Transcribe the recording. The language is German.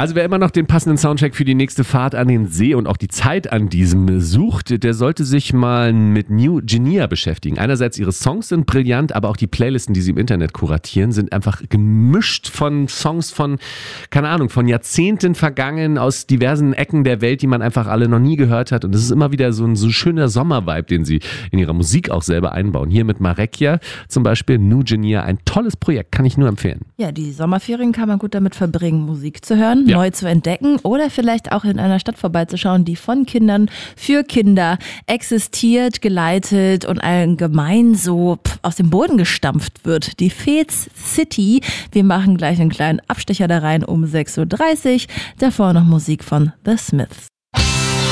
Also wer immer noch den passenden Soundtrack für die nächste Fahrt an den See und auch die Zeit an diesem sucht, der sollte sich mal mit New Genia beschäftigen. Einerseits ihre Songs sind brillant, aber auch die Playlisten, die sie im Internet kuratieren, sind einfach gemischt von Songs von, keine Ahnung, von Jahrzehnten vergangen, aus diversen Ecken der Welt, die man einfach alle noch nie gehört hat. Und es ist immer wieder so ein so schöner Sommervibe, den sie in ihrer Musik auch selber einbauen. Hier mit Marekia zum Beispiel, New Genia, ein tolles Projekt, kann ich nur empfehlen. Ja, die Sommerferien kann man gut damit verbringen, Musik zu hören, neu zu entdecken oder vielleicht auch in einer Stadt vorbeizuschauen, die von Kindern für Kinder existiert, geleitet und allgemein so aus dem Boden gestampft wird. Die Fez City. Wir machen gleich einen kleinen Abstecher da rein um 6.30 Uhr. Davor noch Musik von The Smiths.